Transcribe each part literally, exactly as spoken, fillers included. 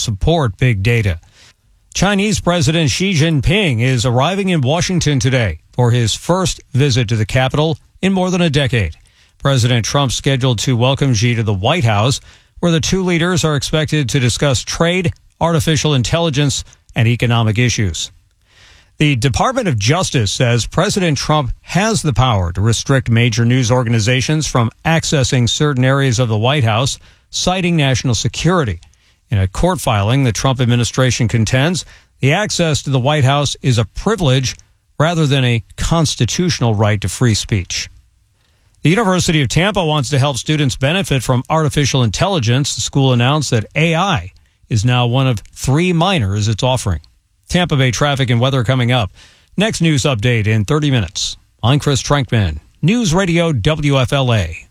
support big data. Chinese President Xi Jinping is arriving in Washington today for his first visit to the capital in more than a decade. President Trump scheduled to welcome Xi to the White House, where the two leaders are expected to discuss trade, artificial intelligence, and economic issues. The Department of Justice says President Trump has the power to restrict major news organizations from accessing certain areas of the White House, citing national security. In a court filing, the Trump administration contends the access to the White House is a privilege rather than a constitutional right to free speech. The University of Tampa wants to help students benefit from artificial intelligence. The school announced that A I is now one of three minors it's offering. Tampa Bay traffic and weather coming up. Next news update in thirty minutes. I'm Chris Trenkman, News Radio W F L A.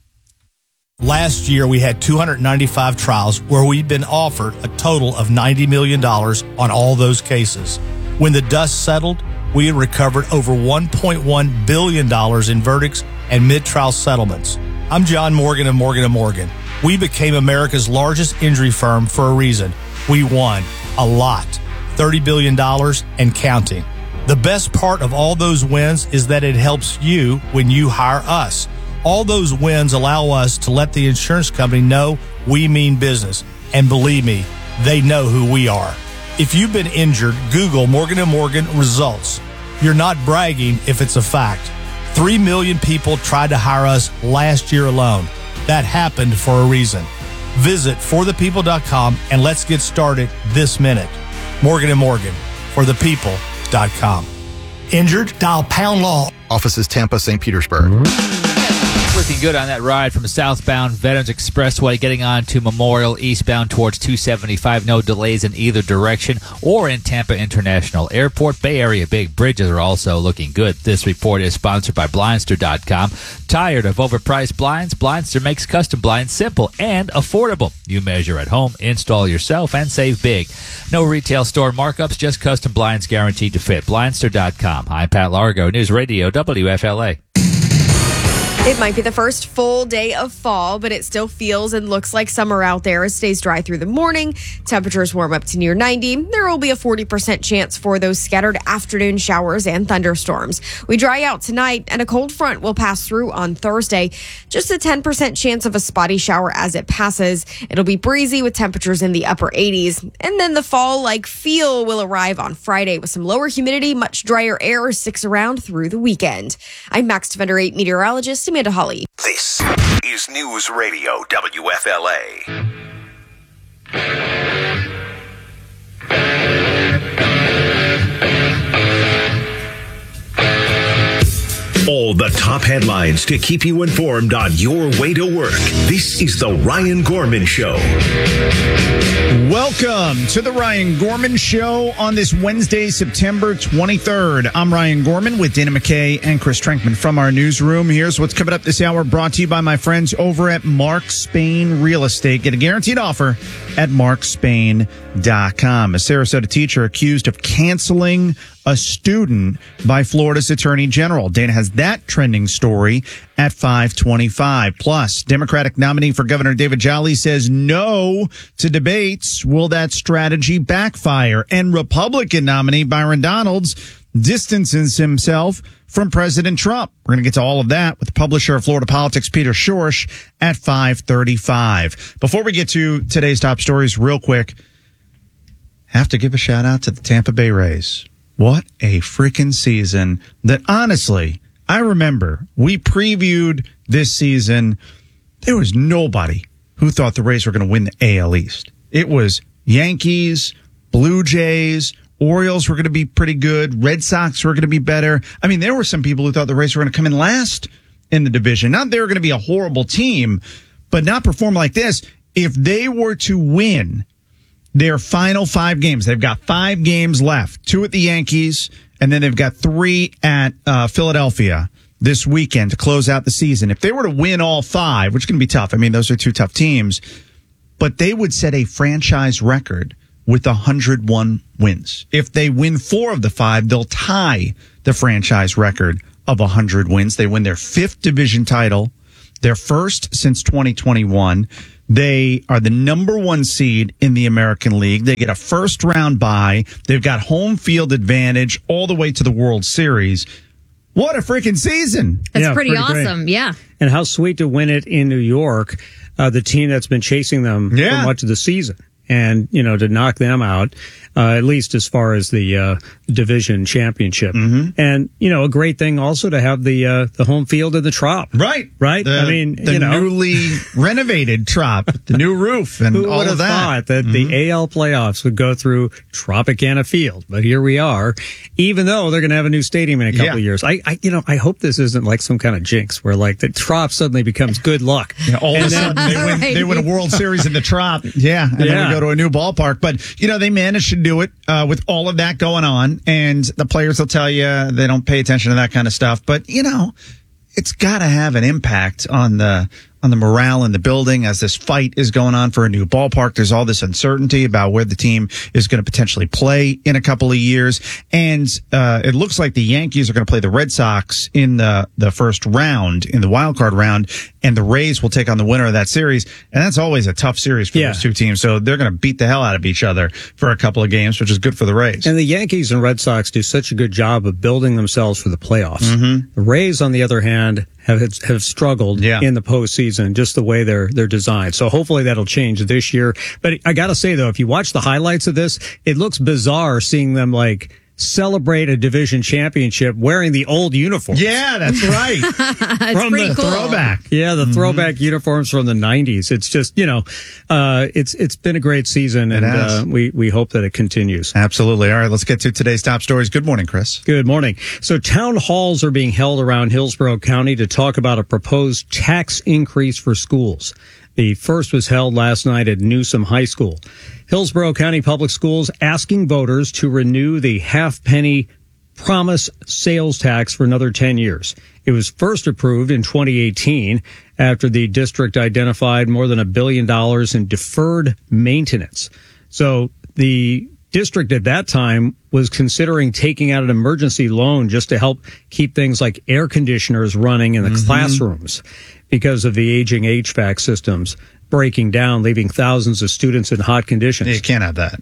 Last year, we had two hundred ninety-five trials where we've been offered a total of ninety million dollars on all those cases. When the dust settled, we had recovered over one point one billion dollars in verdicts and mid-trial settlements. I'm John Morgan of Morgan and Morgan. We became America's largest injury firm for a reason. We won a lot, thirty billion dollars and counting. The best part of all those wins is that it helps you when you hire us. All those wins allow us to let the insurance company know we mean business. And believe me, they know who we are. If you've been injured, Google Morgan and Morgan results. You're not bragging if it's a fact. Three million people tried to hire us last year alone. That happened for a reason. Visit for the people dot com and let's get started this minute. Morgan and Morgan, for the people dot com. Injured? Dial pound law. Offices Tampa, Saint Petersburg. Looking good on that ride from southbound Veterans Expressway getting on to Memorial eastbound towards two seventy-five. No delays in either direction or in Tampa International Airport. Bay Area big bridges are also looking good. This report is sponsored by Blindster dot com. Tired of overpriced blinds? Blindster makes custom blinds simple and affordable. You measure at home, install yourself, and save big. No retail store markups, just custom blinds guaranteed to fit. Blindster dot com. I'm Pat Largo, News Radio W F L A. It might be the first full day of fall, but it still feels and looks like summer out there. It stays dry through the morning. Temperatures warm up to near ninety. There will be a forty percent chance for those scattered afternoon showers and thunderstorms. We dry out tonight, and a cold front will pass through on Thursday. Just a ten percent chance of a spotty shower as it passes. It'll be breezy with temperatures in the upper eighties. And then the fall-like feel will arrive on Friday with some lower humidity, much drier air sticks around through the weekend. I'm Max Defender eight meteorologist Amanda Holly. This is News Radio W F L A. All the top headlines to keep you informed on your way to work. This is the Ryan Gorman Show. Welcome to the Ryan Gorman Show on this Wednesday, September twenty-third. I'm Ryan Gorman with Dana McKay and Chris Trenkman from our newsroom. Here's what's coming up this hour, brought to you by my friends over at Mark Spain Real Estate. Get a guaranteed offer at mark spain dot com. A Sarasota teacher accused of canceling a student by Florida's Attorney General. Dana has that trending story at five twenty-five. Plus, Democratic nominee for Governor David Jolly says no to debates. Will that strategy backfire? And Republican nominee Byron Donalds distances himself from President Trump. We're going to get to all of that with the publisher of Florida Politics, Peter Schorsch, at five thirty-five. Before we get to today's top stories, real quick, have to give a shout out to the Tampa Bay Rays. What a freaking season that, honestly, I remember we previewed this season. There was nobody who thought the Rays were going to win the A L East. It was Yankees, Blue Jays, Orioles were going to be pretty good. Red Sox were going to be better. I mean, there were some people who thought the Rays were going to come in last in the division. Not they were going to be a horrible team, but not perform like this. If they were to win their final five games, they've got five games left, two at the Yankees, and then they've got three at uh, Philadelphia this weekend to close out the season. If they were to win all five, which is going to be tough, I mean, those are two tough teams, but they would set a franchise record with one hundred one wins. If they win four of the five, they'll tie the franchise record of one hundred wins. They win their fifth division title, their first since twenty twenty-one. They are the number one seed in the American League. They get a first round bye. They've got home field advantage all the way to the World Series. What a freaking season. That's Yeah, pretty, pretty awesome. great. Yeah. And how sweet to win it in New York, uh, the team that's been chasing them Yeah. for much of the season. And, you know, to knock them out, uh, at least as far as the uh, division championship. Mm-hmm. And, you know, a great thing also to have the uh, the home field in the Trop. Right. Right? The, I mean, the you know. newly renovated Trop, the new roof, and Who all would of have that. thought that Mhm. the A L playoffs would go through Tropicana Field? But here we are, even though they're going to have a new stadium in a couple Yeah. of years. I, I, you know, I hope this isn't like some kind of jinx where like the Trop suddenly becomes good luck. Yeah, all of a And sudden, then- they win, Right. they win a World Series in the Trop. Yeah, and then Yeah. we go to a new ballpark. But, you know, they managed to do it uh, with all of that going on. And the players will tell you they don't pay attention to that kind of stuff. But, you know, it's got to have an impact on the on the morale in the building as this fight is going on for a new ballpark. There's all this uncertainty about where the team is going to potentially play in a couple of years. And uh, it looks like the Yankees are going to play the Red Sox in the, the first round, in the wild card round, and the Rays will take on the winner of that series. And that's always a tough series for Yeah. those two teams. So they're going to beat the hell out of each other for a couple of games, which is good for the Rays. And the Yankees and Red Sox do such a good job of building themselves for the playoffs. Mm-hmm. The Rays, on the other hand, have have struggled Yeah. in the postseason, just the way they're they're designed. So hopefully that'll change this year. But I got to say though, if you watch the highlights of this, it looks bizarre seeing them like celebrate a division championship wearing the old uniforms. Yeah, that's right. That's From pretty the cool. Throwback. Yeah, the throwback uniforms from the nineties. It's just, you know, uh, it's it's been a great season, and has. uh, we we hope that it continues. Absolutely. All right, let's get to today's top stories. Good morning, Chris. Good morning. So town halls are being held around Hillsborough County to talk about a proposed tax increase for schools. The first was held last night at Newsom High School. Hillsborough County Public Schools asking voters to renew the half penny promise sales tax for another ten years. It was first approved in twenty eighteen after the district identified more than a billion dollars in deferred maintenance. So the district at that time was considering taking out an emergency loan just to help keep things like air conditioners running in the mm-hmm. classrooms because of the aging H V A C systems breaking down, leaving thousands of students in hot conditions. You can't have that.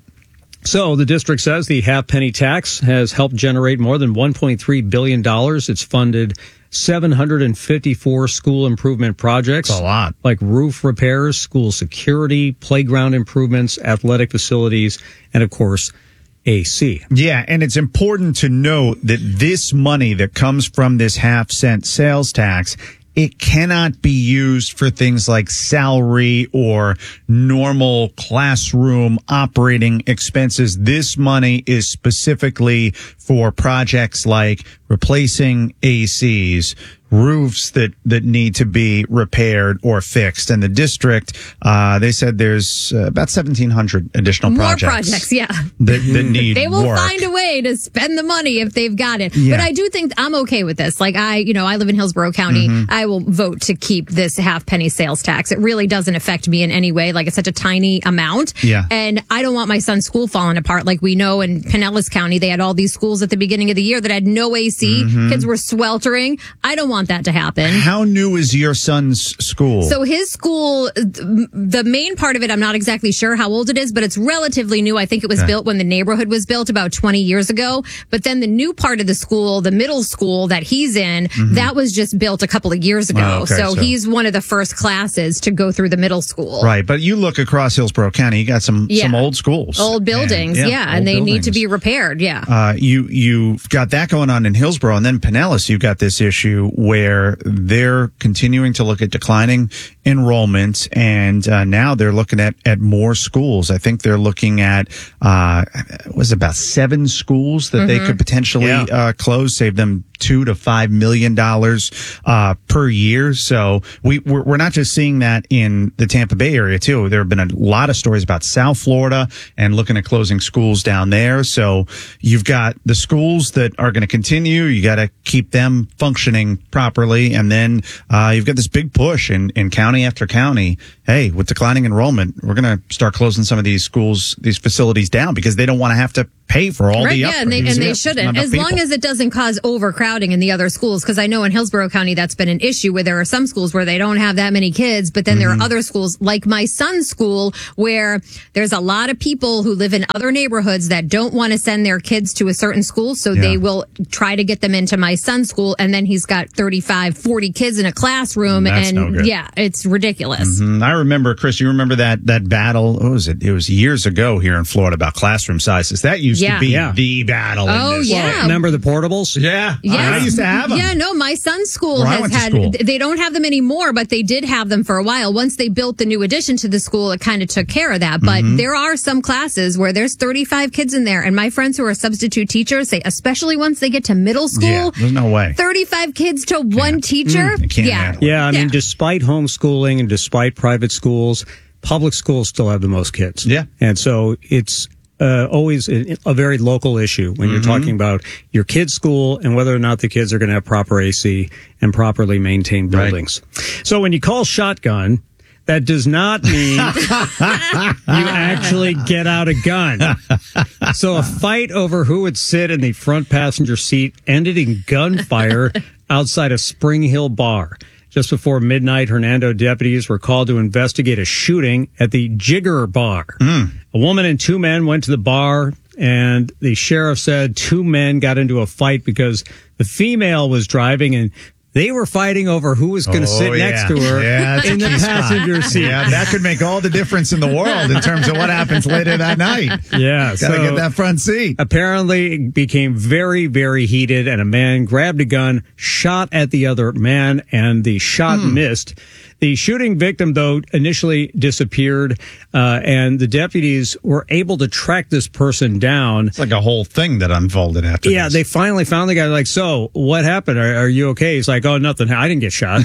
So the district says the half penny tax has helped generate more than one point three billion dollars. It's funded seven hundred fifty-four school improvement projects. That's a lot. Like roof repairs, school security, playground improvements, athletic facilities, and of course, A C. Yeah, and it's important to note that this money that comes from this half cent sales tax, it cannot be used for things like salary or normal classroom operating expenses. This money is specifically for projects like replacing A Cs, roofs that, that need to be repaired or fixed. And the district, uh, they said there's uh, about seventeen hundred additional More projects. projects, yeah. That, that need They will work. find a way to spend the money if they've got it. Yeah. But I do think I'm okay with this. Like I, you know, I live in Hillsborough County. Mm-hmm. I will vote to keep this half penny sales tax. It really doesn't affect me in any way. Like it's such a tiny amount. Yeah. And I don't want my son's school falling apart. Like we know in Pinellas County, they had all these schools at the beginning of the year that had no A C. Mm-hmm. Kids were sweltering. I don't want that to happen. How new is your son's school? So his school, the main part of it, I'm not exactly sure how old it is, but it's relatively new. I think it was Okay. built when the neighborhood was built about twenty years ago. But then the new part of the school, the middle school that he's in, that was just built a couple of years ago. Oh, okay, so, so- he's one of the first classes to go through the middle school. Right, but you look across Hillsborough County, you got some Yeah. some old schools, Old buildings, And- yeah, old and they need to buildings. be repaired, yeah. Uh, you you've got that going on in Hillsborough, and then Pinellas, you've got this issue where they're continuing to look at declining enrollment, and uh, now they're looking at at more schools. I think they're looking at uh, it was about seven schools that they could potentially Yeah. uh, close, save them two to five million dollars uh, per year. So we we're, we're not just seeing that in the Tampa Bay area too. There have been a lot of stories about South Florida and looking at closing schools down there. So you've got the schools that are going to continue. You got to keep them functioning properly, and then uh, you've got this big push in in counties county after county, hey, with declining enrollment, we're going to start closing some of these schools, these facilities down because they don't want to have to pay for all right, the yeah, and they, and they shouldn't, as long as it doesn't cause overcrowding in the other schools. Because I know in Hillsborough County that's been an issue where there are some schools where they don't have that many kids, but then mm-hmm. there are other schools like my son's school where there's a lot of people who live in other neighborhoods that don't want to send their kids to a certain school, so yeah. they will try to get them into my son's school, and then he's got thirty-five, forty kids in a classroom, that's and no good. yeah, it's ridiculous. Mm-hmm. I remember, Chris, you remember that that battle? What was it? It was years ago here in Florida about classroom sizes. That used yeah. to be yeah. the battle. Oh, in this. yeah. Well, remember the portables? Yeah. Yes. I used to have them. Yeah, no, my son's school Where I has went to had, school. they don't have them anymore, but they did have them for a while. Once they built the new addition to the school, it kind of took care of that. But Mm-hmm. there are some classes where there's thirty-five kids in there. And my friends who are substitute teachers say, especially once they get to middle school, Yeah, there's no way. thirty-five kids to one teacher. Mm, you can't yeah. handle it. Yeah, I mean, Yeah. despite homeschooling and despite private schools, public schools still have the most kids. Yeah. And so it's uh, always a, a very local issue when you're talking about your kid's school and whether or not the kids are going to have proper A C and properly maintained Right. buildings. So when you call shotgun, that does not mean you actually get out a gun. So a fight over who would sit in the front passenger seat ended in gunfire outside a Spring Hill bar. Just before midnight, Hernando deputies were called to investigate a shooting at the Jigger Bar. Mm. A woman and two men went to the bar, and the sheriff said two men got into a fight because the female was driving and they were fighting over who was going to Oh, sit yeah. next to her Yeah, that's in a the key spot. passenger seat. Yeah, that could make all the difference in the world in terms of what happens later that night. Yeah, Got to so get that front seat. apparently it became very, very heated, and a man grabbed a gun, shot at the other man, and the shot Hmm. missed. The shooting victim, though, initially disappeared, uh, and the deputies were able to track this person down. It's like a whole thing that unfolded after Yeah, this. they finally found the guy. Like, so what happened? Are, are you okay? He's like, oh, nothing. I didn't get shot.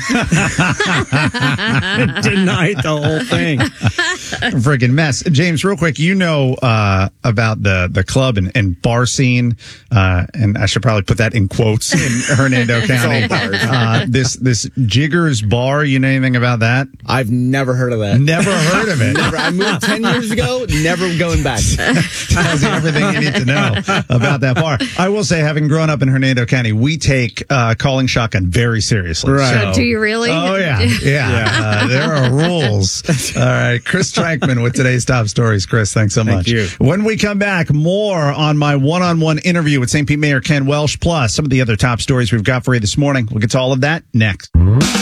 Denied the whole thing. Friggin' mess. James, real quick, you know uh, about the, the club and, and bar scene, uh, and I should probably put that in quotes in Hernando County. Uh, this this Jiggers Bar, you know anything about that? I've never heard of that. Never heard of it. Never. I moved ten years ago, never going back. Tells you everything you need to know about that bar. I will say, having grown up in Hernando County, we take uh, calling shotgun very seriously. Right. Do you really? Oh, yeah. Yeah. Uh, there are rules. All right. Chris Trankman with today's top stories. Chris, thanks so Thank much. you. When we come back, more on my one-on-one interview with Saint Pete Mayor Ken Welsh, plus some of the other top stories we've got for you this morning. We'll get to all of that next.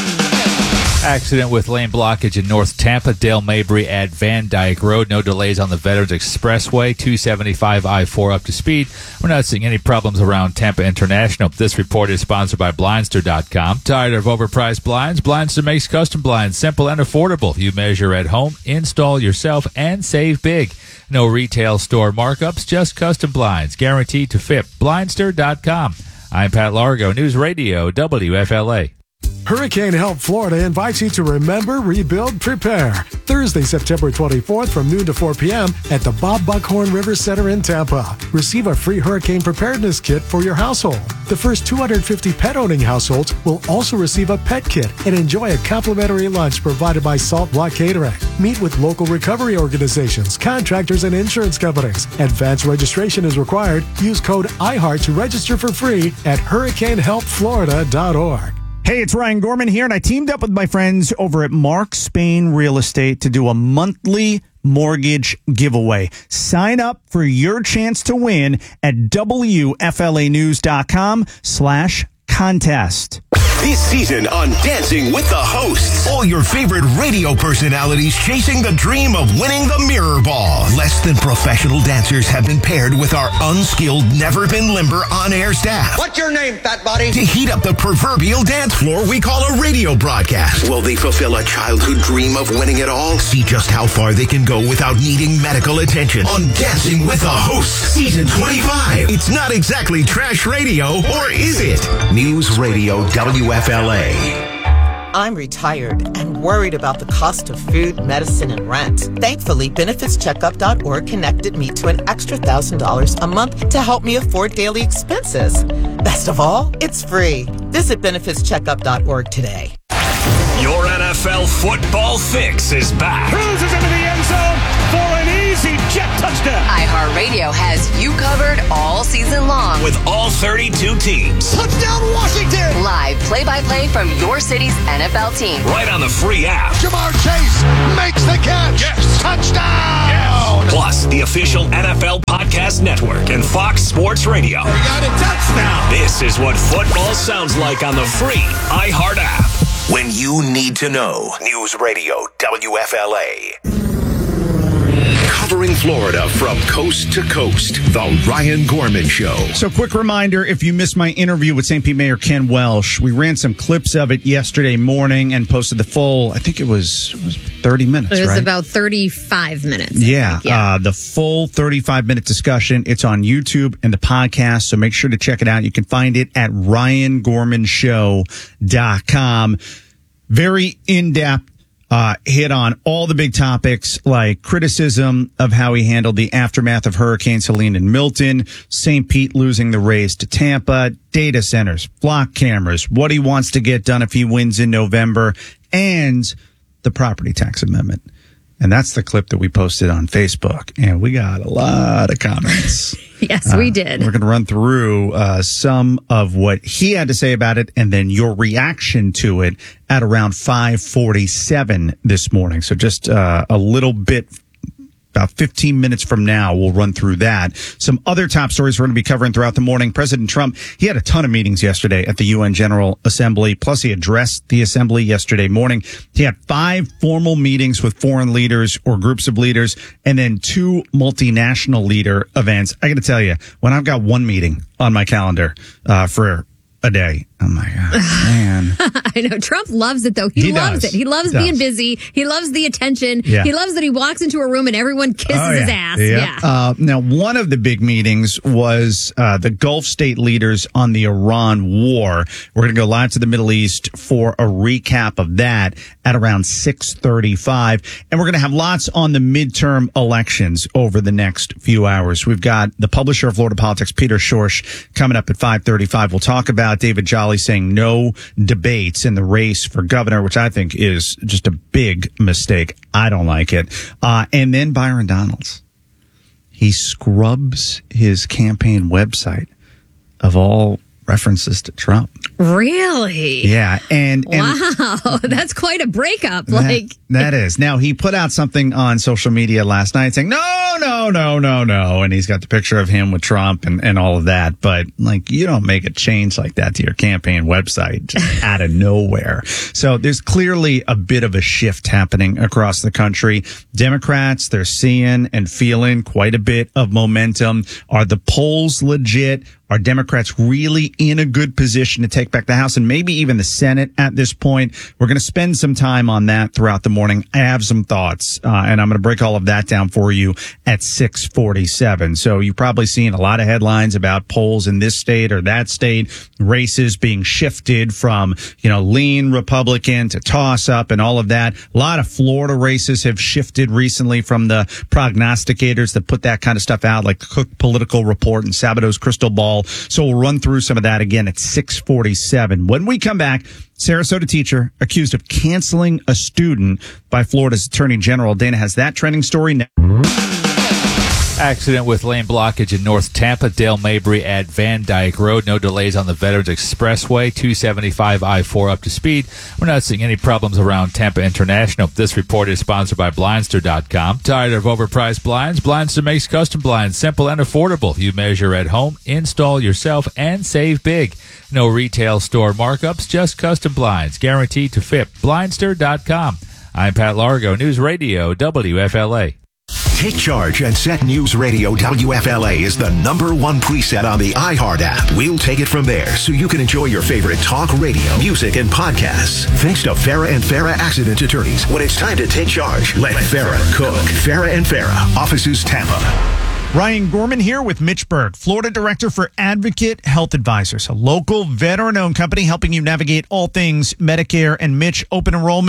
Accident with lane blockage in North Tampa, Dale Mabry at Van Dyke Road. No delays on the Veterans Expressway, two seventy-five I four up to speed. We're not seeing any problems around Tampa International. This report is sponsored by Blindster dot com. Tired of overpriced blinds? Blindster makes custom blinds simple and affordable. You measure at home, install yourself, and save big. No retail store markups, just custom blinds, guaranteed to fit. Blindster dot com. I'm Pat Largo, News Radio, W F L A. Hurricane Help Florida invites you to remember, rebuild, prepare. Thursday, September twenty-fourth from noon to four p.m. at the Bob Buckhorn River Center in Tampa. Receive a free hurricane preparedness kit for your household. The first two hundred fifty pet-owning households will also receive a pet kit and enjoy a complimentary lunch provided by Salt Block Catering. Meet with local recovery organizations, contractors, and insurance companies. Advanced registration is required. Use code I heart to register for free at hurricane help florida dot org. Hey, it's Ryan Gorman here, and I teamed up with my friends over at Mark Spain Real Estate to do a monthly mortgage giveaway. Sign up for your chance to win at W F L A news dot com slash contest. This season on Dancing with the Hosts, all your favorite radio personalities chasing the dream of winning the mirror ball. Less than professional dancers have been paired with our unskilled, never been limber on-air staff. What's your name, fat body? To heat up the proverbial dance floor we call a radio broadcast. Will they fulfill a childhood dream of winning it all? See just how far they can go without needing medical attention on Dancing with the Hosts, Season twenty-five. It's not exactly trash radio, or is it? News Radio W F L A. I'm retired and worried about the cost of food, medicine, and rent. Thankfully, benefits checkup dot org connected me to an extra one thousand dollars a month to help me afford daily expenses. Best of all, it's free. Visit benefits checkup dot org today. Your N F F L football fix is back. Cruises into the end zone for an easy jet touchdown. iHeartRadio has you covered all season long. With all thirty-two teams. Touchdown Washington! Live play-by-play from your city's N F L team. Right on the free app. Jamar Chase makes the catch. Yes. Touchdown! Yes. Plus, the official N F L Podcast Network and Fox Sports Radio. We got a touchdown. This is what football sounds like on the free iHeart app. When you need to know. News Radio W F L A. Covering Florida from coast to coast. The Ryan Gorman Show. So, quick reminder, if you missed my interview with Saint Pete Mayor Ken Welsh, we ran some clips of it yesterday morning and posted the full, I think it was, it was thirty minutes, It was right? about thirty-five minutes. Yeah, yeah. Uh, the full thirty-five minute discussion. It's on YouTube and the podcast, so make sure to check it out. You can find it at ryan gorman show dot com. Very in-depth. Uh, hit on all the big topics like criticism of how he handled the aftermath of Hurricanes Helene and Milton, Saint Pete losing the race to Tampa, data centers, flock cameras, what he wants to get done if he wins in November, and the property tax amendment. And that's the clip that we posted on Facebook. And we got a lot of comments. Yes, we did. Uh, we're going to run through uh, some of what he had to say about it and then your reaction to it at around five forty-seven this morning. So just uh, a little bit, about fifteen minutes from now, we'll run through that. Some other top stories we're going to be covering throughout the morning. President Trump, he had a ton of meetings yesterday at the U N General Assembly, plus he addressed the assembly yesterday morning. He had five formal meetings with foreign leaders or groups of leaders, and then two multinational leader events. I got to tell you, when I've got one meeting on my calendar uh, for a day, I'm like, oh, man. I know. Trump loves it, though. He, He loves does. it. He loves He being does. busy. He loves the attention. Yeah. He loves that he walks into a room and everyone kisses Oh, yeah. his ass. Yep. Yeah. Uh, now, one of the big meetings was uh, the Gulf state leaders on the Iran war. We're going to go live to the Middle East for a recap of that at around six thirty-five. And we're going to have lots on the midterm elections over the next few hours. We've got the publisher of Florida Politics, Peter Schorsch, coming up at five thirty-five. We'll talk about David Jolly saying no debates in the race for governor, which I think is just a big mistake. I don't like it. Uh, and then Byron Donalds. He scrubs his campaign website of all references to Trump. Really? Yeah. And, and wow. That's quite a breakup. that, Like, that is. Now, he put out something on social media last night saying, no, no, no, no, no. And he's got the picture of him with Trump and, and all of that. But, like, you don't make a change like that to your campaign website just out of nowhere. So there's clearly a bit of a shift happening across the country. Democrats, they're seeing and feeling quite a bit of momentum. Are the polls legit? Are Democrats really in a good position to take back the House and maybe even the Senate at this point? We're going to spend some time on that throughout the morning. I have some thoughts, uh, and I'm going to break all of that down for you at six forty-seven. So you've probably seen a lot of headlines about polls in this state or that state, races being shifted from, you know, lean Republican to toss up and all of that. A lot of Florida races have shifted recently from the prognosticators that put that kind of stuff out, like the Cook Political Report and Sabato's Crystal Ball. So we'll run through some of that again at six forty-seven. When we come back, Sarasota teacher accused of canceling a student by Florida's Attorney General. Dana has that trending story now. Accident with lane blockage in North Tampa, Dale Mabry at Van Dyke Road. No delays on the Veterans Expressway, two seventy-five I four up to speed. We're not seeing any problems around Tampa International. This report is sponsored by Blindster dot com. Tired of overpriced blinds? Blindster makes custom blinds simple and affordable. You measure at home, install yourself, and save big. No retail store markups, just custom blinds, guaranteed to fit. Blindster dot com. I'm Pat Largo, News Radio W F L A. Take charge and set News Radio W F L A is the number one preset on the iHeart app. We'll take it from there so you can enjoy your favorite talk radio, music, and podcasts. Thanks to Farah and Farah Accident Attorneys. When it's time to take charge, let Farah cook. Farah and Farah, offices Tampa. Ryan Gorman here with Mitch Berg, Florida Director for Advocate Health Advisors, a local veteran-owned company helping you navigate all things Medicare and Mitch open enrollment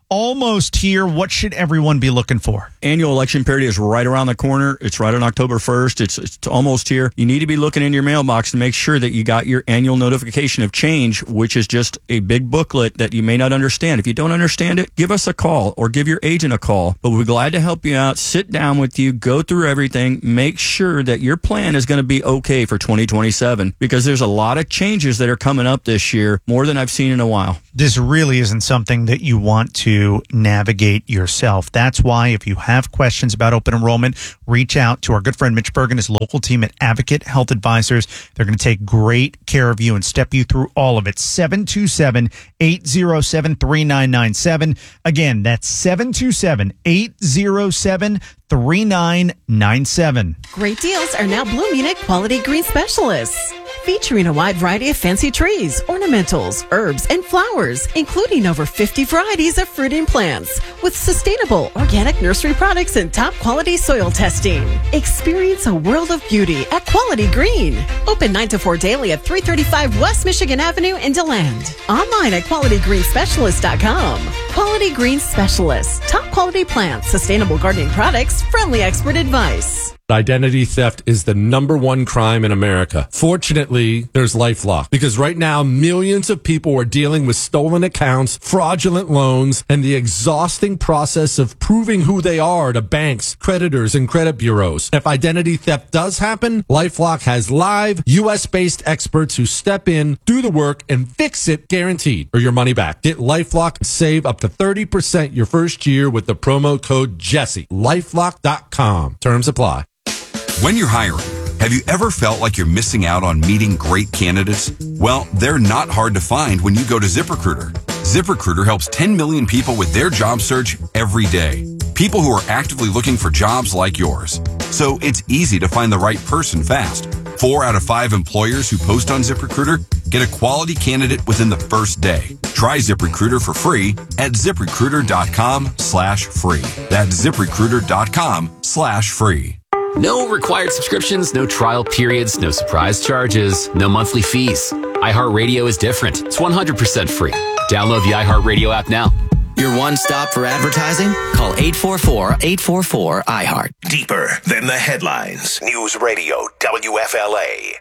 almost here. What should everyone be looking for? Annual election period is right around the corner. It's right on October first. It's, it's almost here. You need to be looking in your mailbox to make sure that you got your annual notification of change, which is just a big booklet that you may not understand. If you don't understand it, give us a call or give your agent a call. But we're glad to help you out, sit down with you, go through everything, make sure that your plan is going to be okay for twenty twenty-seven, because there's a lot of changes that are coming up this year, more than I've seen in a while. This really isn't something that you want to navigate yourself. That's why if you have questions about open enrollment, reach out to our good friend Mitch Berg and his local team at Advocate Health Advisors. They're going to take great care of you and step you through all of it. seven two seven, eight zero seven, three nine nine seven. Again, that's seven two seven, eight zero seven, three nine nine seven. Great deals are now blooming at Quality Green Specialists, featuring a wide variety of fancy trees, ornamentals, herbs, and flowers, including over fifty varieties of fruiting plants with sustainable organic nursery products and top quality soil testing. Experience a world of beauty at Quality Green. Open nine to four daily at three thirty-five West Michigan Avenue in DeLand. Online at quality green specialist dot com. Quality Green Specialists. Top quality plants, sustainable gardening products, friendly expert advice. Identity theft is the number one crime in America. Fortunately, there's LifeLock, because right now millions of people are dealing with stolen accounts, fraudulent loans, and the exhausting process of proving who they are to banks, creditors, and credit bureaus. If identity theft does happen, LifeLock has live U S-based experts who step in, do the work, and fix it guaranteed, or your money back. Get LifeLock and save up to thirty percent your first year with the promo code Jesse. LifeLock dot com. Terms apply. When you're hiring, have you ever felt like you're missing out on meeting great candidates? Well, they're not hard to find when you go to ZipRecruiter. ZipRecruiter helps ten million people with their job search every day. People who are actively looking for jobs like yours. So it's easy to find the right person fast. Four out of five employers who post on ZipRecruiter get a quality candidate within the first day. Try ZipRecruiter for free at ZipRecruiter.com slash free. That's ZipRecruiter.com slash free. No required subscriptions, no trial periods, no surprise charges, no monthly fees. iHeartRadio is different. It's one hundred percent free. Download the iHeartRadio app now. Your one stop for advertising? Call eight four four, eight four four, I heart. Deeper than the headlines. News Radio W F L A.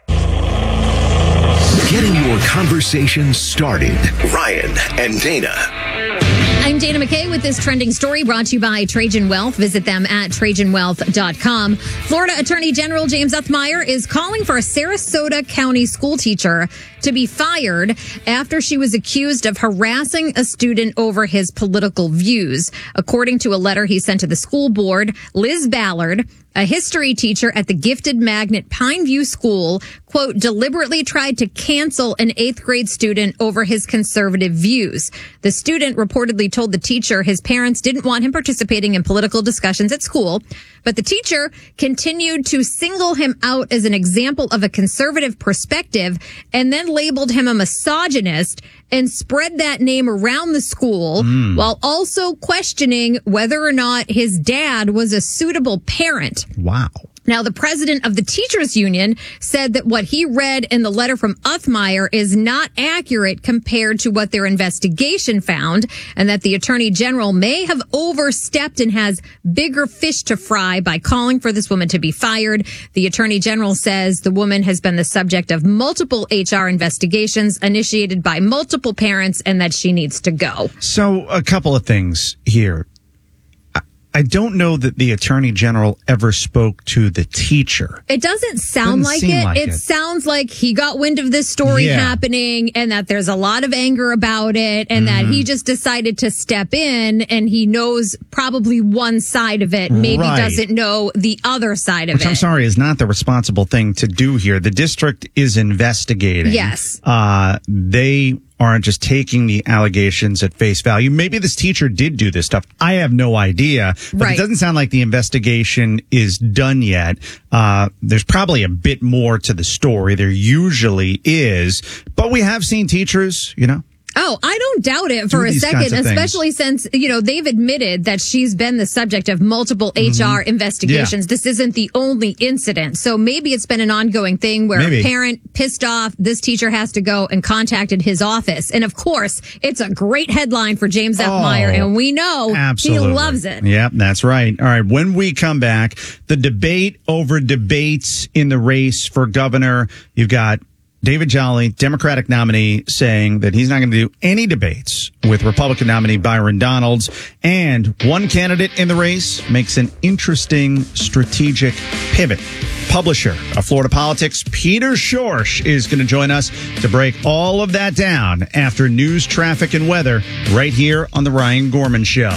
Getting your conversation started. Ryan and Dana. I'm Dana McKay with this trending story brought to you by Trajan Wealth. Visit them at Trajan Wealth dot com. Florida Attorney General James Othmeyer is calling for a Sarasota County school teacher to be fired after she was accused of harassing a student over his political views. According to a letter he sent to the school board, Liz Ballard, a history teacher at the gifted magnet Pineview School, quote, deliberately tried to cancel an eighth grade student over his conservative views. The student reportedly told the teacher his parents didn't want him participating in political discussions at school, but the teacher continued to single him out as an example of a conservative perspective and then labeled him a misogynist and spread that name around the school mm. while also questioning whether or not his dad was a suitable parent. Wow. Now, the president of the teachers union said that what he read in the letter from Othmeyer is not accurate compared to what their investigation found, and that the attorney general may have overstepped and has bigger fish to fry by calling for this woman to be fired. The attorney general says the woman has been the subject of multiple H R investigations initiated by multiple parents and that she needs to go. So a couple of things here. I don't know that the attorney general ever spoke to the teacher. It doesn't sound Doesn't like seem it. like it. it. sounds like he got wind of this story Yeah. happening and that there's a lot of anger about it and Mm-hmm. that he just decided to step in and he knows probably one side of it, maybe Right. doesn't know the other side of Which it. I'm sorry is not the responsible thing to do here. The district is investigating. Yes. Uh, they aren't just taking the allegations at face value. Maybe this teacher did do this stuff. I have no idea. But Right. it doesn't sound like the investigation is done yet. Uh, there's probably a bit more to the story. There usually is. But we have seen teachers, you know, Oh, I don't doubt it for Do a these kinds second, of things. especially since, you know, they've admitted that she's been the subject of multiple H R Mm-hmm. investigations. Yeah. This isn't the only incident. So maybe it's been an ongoing thing where Maybe. a parent pissed off, this teacher has to go and contacted his office. And of course, it's a great headline for James F. Oh, Meyer, and we know absolutely. he loves it. Yep, that's right. All right, when we come back, the debate over debates in the race for governor. You've got David Jolly, Democratic nominee, saying that he's not going to do any debates with Republican nominee Byron Donalds. And one candidate in the race makes an interesting strategic pivot. Publisher of Florida Politics, Peter Schorsch, is going to join us to break all of that down after news, traffic, and weather right here on The Ryan Gorman Show.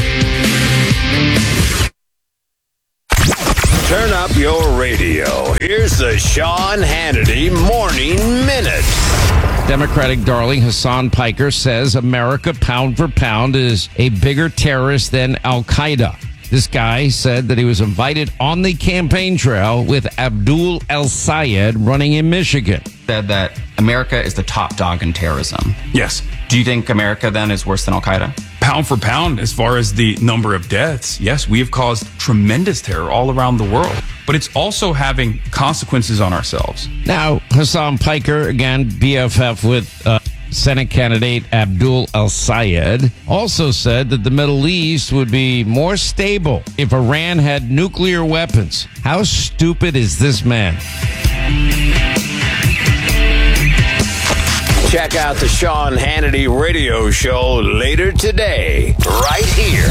Turn up your radio. Here's the Sean Hannity Morning Minute. Democratic darling Hassan Piker says America, pound for pound, is a bigger terrorist than Al-Qaeda. This guy said that he was invited on the campaign trail with Abdul El-Sayed running in Michigan. Said that America is the top dog in terrorism. Yes. Do you think America then is worse than Al-Qaeda? Pound for pound, as far as the number of deaths, yes, we have caused tremendous terror all around the world. But it's also having consequences on ourselves. Now, Hassan Piker, again, B F F with uh, Senate candidate Abdul El-Sayed, also said that the Middle East would be more stable if Iran had nuclear weapons. How stupid is this man? Check out the Sean Hannity radio show later today, right here.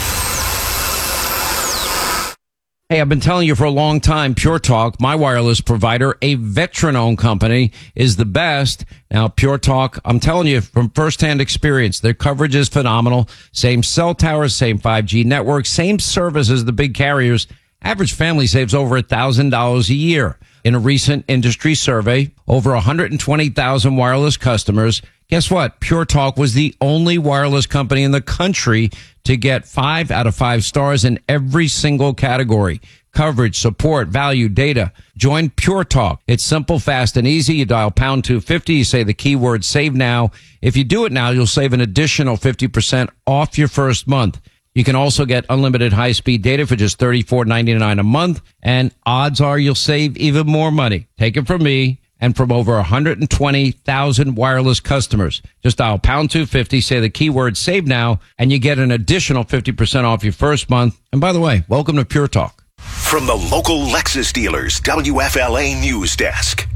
Hey, I've been telling you for a long time, Pure Talk, my wireless provider, a veteran-owned company, is the best. Now, Pure Talk, I'm telling you from firsthand experience, their coverage is phenomenal. Same cell towers, same five G network, same service as the big carriers. Average family saves over one thousand dollars a year. In a recent industry survey, over one hundred twenty thousand wireless customers. Guess what? Pure Talk was the only wireless company in the country to get five out of five stars in every single category. Coverage, support, value, data. Join Pure Talk. It's simple, fast, and easy. You dial pound two fifty. You say the keyword save now. If you do it now, you'll save an additional fifty percent off your first month. You can also get unlimited high-speed data for just thirty-four ninety-nine a month, and odds are you'll save even more money. Take it from me and from over one hundred twenty thousand wireless customers. Just dial pound two fifty, say the keyword save now, and you get an additional fifty percent off your first month. And by the way, welcome to Pure Talk. From the local Lexus dealers, W F L A News Desk.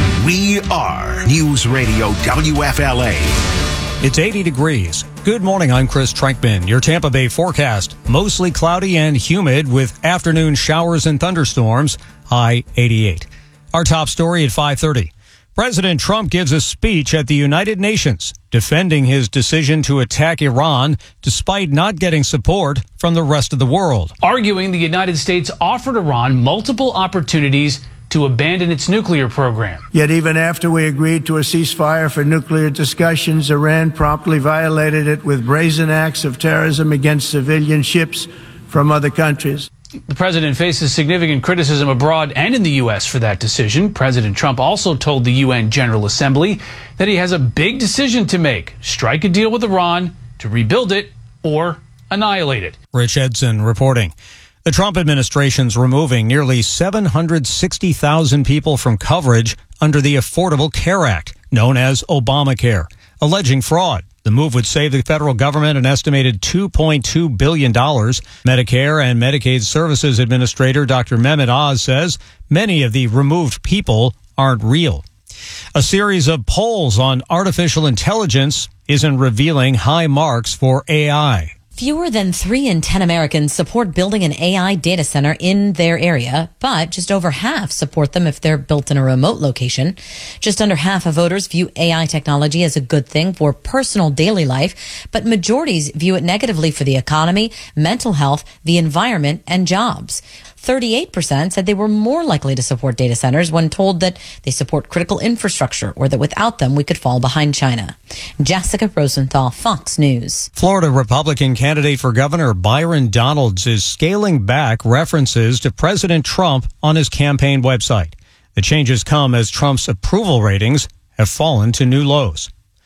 We are News Radio W F L A. It's eighty degrees. Good morning, I'm Chris Trenkman. Your Tampa Bay forecast, mostly cloudy and humid with afternoon showers and thunderstorms, high eighty-eight. Our top story at five thirty. President Trump gives a speech at the United Nations defending his decision to attack Iran despite not getting support from the rest of the world. Arguing the United States offered Iran multiple opportunities to abandon its nuclear program. Yet even after we agreed to a ceasefire for nuclear discussions, Iran promptly violated it with brazen acts of terrorism against civilian ships from other countries. The president faces significant criticism abroad and in the U S for that decision. President Trump also told the U N General Assembly that he has a big decision to make: strike a deal with Iran to rebuild it or annihilate it. Rich Edson reporting. The Trump administration's removing nearly seven hundred sixty thousand people from coverage under the Affordable Care Act, known as Obamacare, alleging fraud. The move would save the federal government an estimated two point two billion dollars. Medicare and Medicaid Services Administrator Doctor Mehmet Oz says many of the removed people aren't real. A series of polls on artificial intelligence isn't revealing high marks for A I. Fewer than three in ten Americans support building an A I data center in their area, but just over half support them if they're built in a remote location. Just under half of voters view A I technology as a good thing for personal daily life, but majorities view it negatively for the economy, mental health, the environment, and jobs. thirty-eight percent said they were more likely to support data centers when told that they support critical infrastructure or that without them we could fall behind China. Jessica Rosenthal, Fox News. Florida Republican candidate for governor Byron Donalds is scaling back references to President Trump on his campaign website. The changes come as Trump's approval ratings have fallen to new lows.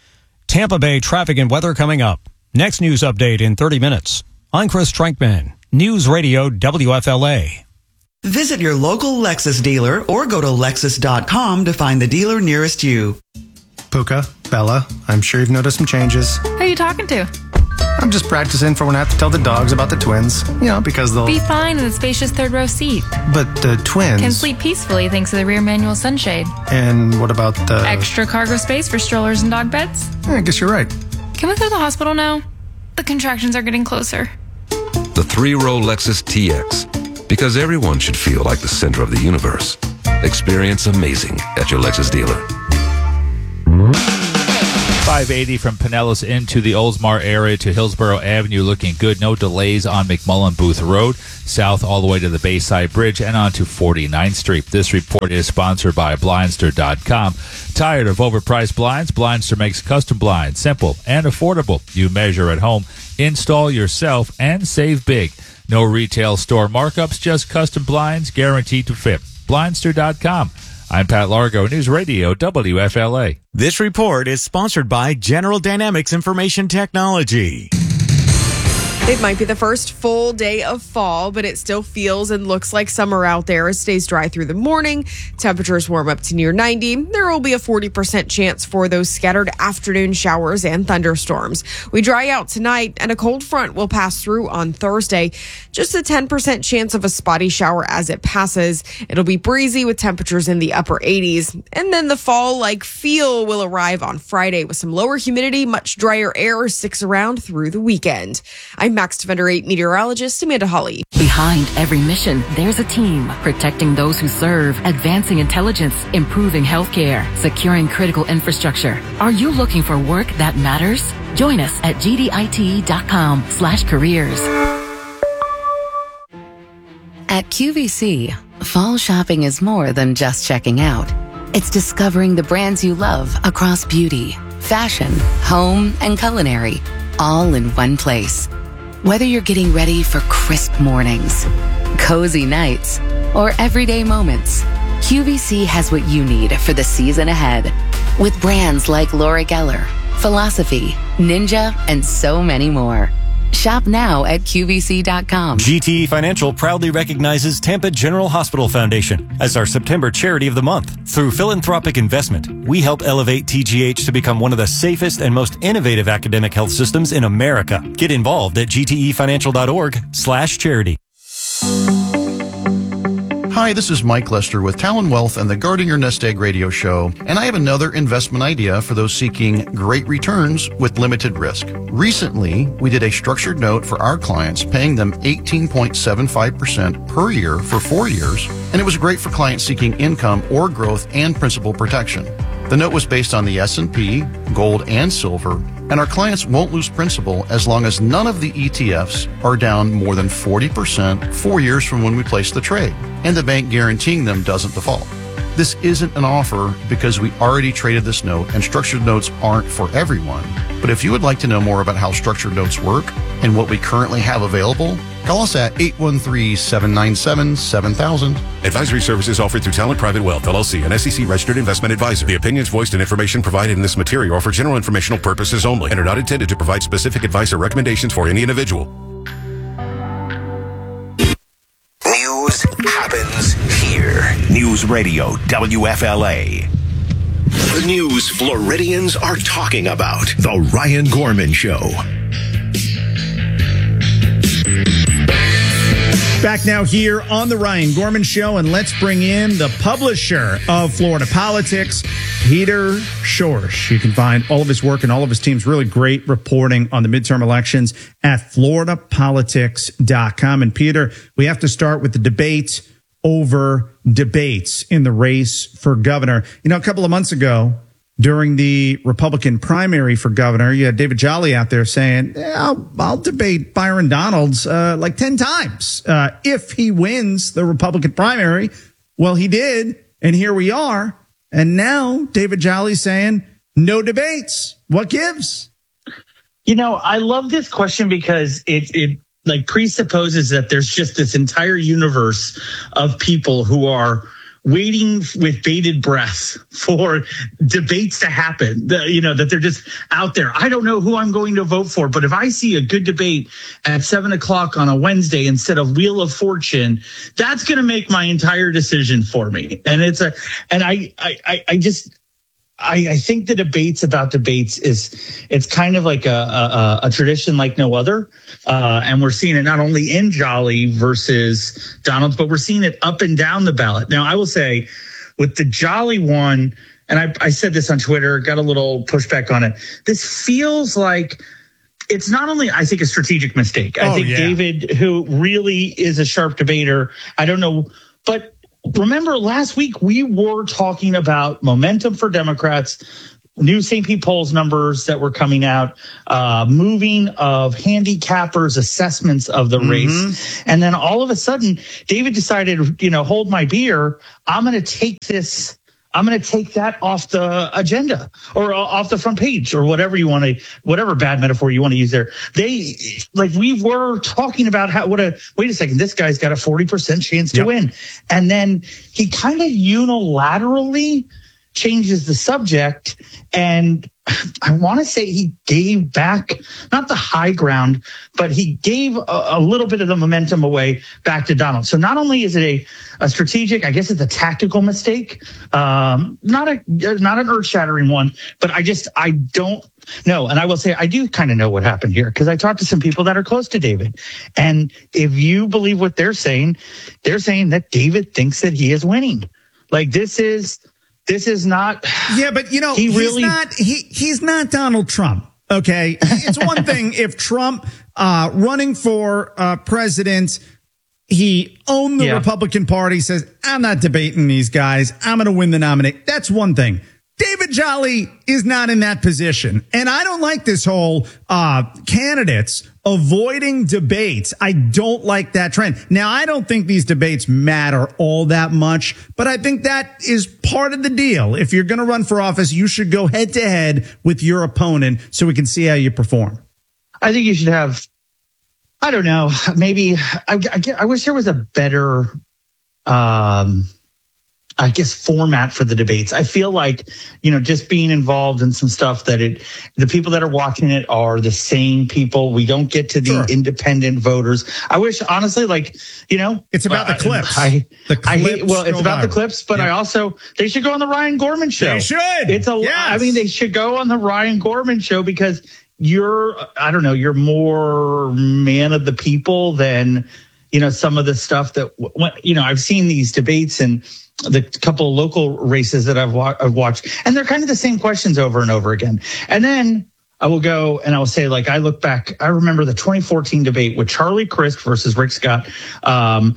Tampa Bay traffic and weather coming up. Next news update in thirty minutes. I'm Chris Trankman, News Radio W F L A. Visit your local Lexus dealer or go to Lexus dot com to find the dealer nearest you. Puka, Bella, I'm sure you've noticed some changes. Who are you talking to? I'm just practicing for when I have to tell the dogs about the twins. You know, because they'll... Be fine in the spacious third row seat. But the twins... Can sleep peacefully thanks to the rear manual sunshade. And what about the... Extra cargo space for strollers and dog beds? I guess you're right. Can we go to the hospital now? The contractions are getting closer. The three-row Lexus T X. Because everyone should feel like the center of the universe. Experience amazing at your Lexus dealer. five eighty from Pinellas into the Oldsmar area to Hillsborough Avenue looking good. No delays on McMullen Booth Road. South all the way to the Bayside Bridge and on to forty-ninth Street. This report is sponsored by Blindster dot com. Tired of overpriced blinds? Blindster makes custom blinds. Simple and affordable. You measure at home, install yourself, and save big. No retail store markups, just custom blinds guaranteed to fit. Blindster dot com. I'm Pat Largo, News Radio W F L A. This report is sponsored by General Dynamics Information Technology. It might be the first full day of fall, but it still feels and looks like summer out there. It stays dry through the morning. Temperatures warm up to near ninety. There will be a forty percent chance for those scattered afternoon showers and thunderstorms. We dry out tonight, and a cold front will pass through on Thursday. Just a ten percent chance of a spotty shower as it passes. It'll be breezy with temperatures in the upper eighties. And then the fall-like feel will arrive on Friday with some lower humidity, much drier air sticks around through the weekend. I'm Max Defender eight meteorologist Amanda Hawley. Behind every mission, there's a team protecting those who serve, advancing intelligence, improving healthcare, securing critical infrastructure. Are you looking for work that matters? Join us at G D I T dot com slash careers. At Q V C, fall shopping is more than just checking out. It's discovering the brands you love across beauty, fashion, home, and culinary, all in one place. Whether you're getting ready for crisp mornings, cozy nights, or everyday moments, Q V C has what you need for the season ahead. With brands like Laura Geller, Philosophy, Ninja, and so many more. Shop now at Q V C dot com. G T E Financial proudly recognizes Tampa General Hospital Foundation as our September charity of the month. Through philanthropic investment, we help elevate T G H to become one of the safest and most innovative academic health systems in America. Get involved at G T E financial dot org slash charity. Hi, this is Mike Lester with Talon Wealth and the Guarding Your Nest Egg radio show, and I have another investment idea for those seeking great returns with limited risk. Recently, we did a structured note for our clients, paying them eighteen point seven five percent per year for four years, and it was great for clients seeking income or growth and principal protection. The note was based on the S and P, gold, and silver, and our clients won't lose principal as long as none of the E T Fs are down more than forty percent four years from when we placed the trade, and the bank guaranteeing them doesn't default. This isn't an offer because we already traded this note, and structured notes aren't for everyone. But if you would like to know more about how structured notes work and what we currently have available, call us at eight one three, seven nine seven, seven thousand. Advisory services offered through Talent Private Wealth, L L C, an S E C-registered investment advisor. The opinions voiced and information provided in this material are for general informational purposes only and are not intended to provide specific advice or recommendations for any individual. News happens here. News Radio W F L A. The news Floridians are talking about. The Ryan Gorman Show. Back now here on the Ryan Gorman Show, and let's bring in the publisher of Florida Politics, Peter Schorsch. You can find all of his work and all of his team's really great reporting on the midterm elections at florida politics dot com. And Peter, we have to start with the debate over debates in the race for governor. You know, a couple of months ago, during the Republican primary for governor, you had David Jolly out there saying, eh, I'll, I'll debate Byron Donalds uh, like ten times uh, if he wins the Republican primary. Well, he did, and here we are. And now David Jolly's saying, no debates. What gives? You know, I love this question because it it like presupposes that there's just this entire universe of people who are waiting with bated breath for debates to happen. The, you know, that they're just out there. I don't know who I'm going to vote for, but if I see a good debate at seven o'clock on a Wednesday instead of Wheel of Fortune, that's going to make my entire decision for me. And it's a, and I, I, I just, I, I think the debates about debates is it's kind of like a, a, a tradition like no other. Uh, and we're seeing it not only in Jolly versus Donald, but we're seeing it up and down the ballot. Now, I will say with the Jolly one, and I, I said this on Twitter, got a little pushback on it. This feels like it's not only, I think, a strategic mistake. I Oh, think yeah. David, who really is a sharp debater, I don't know, but remember last week we were talking about momentum for Democrats, new Saint Pete polls numbers that were coming out, uh, moving of handicappers' assessments of the race. And then all of a sudden, David decided, you know, hold my beer. I'm going to take this. I'm going to take that off the agenda or off the front page or whatever you want to, whatever bad metaphor you want to use there. They, like, we were talking about how, what a, wait a second, this guy's got a forty percent chance to Yep. win. And then he kind of unilaterally changes the subject. And I want to say he gave back, not the high ground, but he gave a, a little bit of the momentum away back to Donald. So not only is it a, a strategic, I guess it's a tactical mistake, um, not a not an earth-shattering one, but I just, I don't know. And I will say I do kind of know what happened here because I talked to some people that are close to David. And if you believe what they're saying, they're saying that David thinks that he is winning. Like this is... This is not. Yeah, but you know, he he's really, not. He he's not Donald Trump. Okay, it's one thing if Trump uh, running for uh, president, he owned the Yeah. Republican Party, says, "I'm not debating these guys. I'm going to win the nomination." That's one thing. David Jolly is not in that position. And I don't like this whole uh, candidates avoiding debates. I don't like that trend. Now, I don't think these debates matter all that much, but I think that is part of the deal. If you're going to run for office, you should go head to head with your opponent so we can see how you perform. I think you should have, I don't know, maybe, I, I, I wish there was a better, um, I guess, format for the debates. I feel like, you know, just being involved in some stuff that it, the people that are watching it are the same people. We don't get to the Sure. independent voters. I wish, honestly, like, you know, It's about uh, the clips. I, The I hate, clips well, it's go about the viral. clips, but Yeah. I also, they should go on the Ryan Gorman show. They should. It's a, Yes. I mean, they should go on the Ryan Gorman show because you're, I don't know, you're more man of the people than, you know, some of the stuff that, you know, I've seen these debates and the couple of local races that I've, wa- I've watched, and they're kind of the same questions over and over again. And then I will go and I will say, like, I look back, I remember the twenty fourteen debate with Charlie Crist versus Rick Scott. Um,